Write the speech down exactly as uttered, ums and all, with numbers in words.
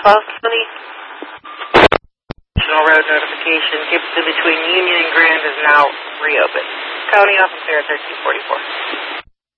twelve twenty. National Road notification. Gibson between Union and Grand is now reopened. County office there at thirteen forty-four.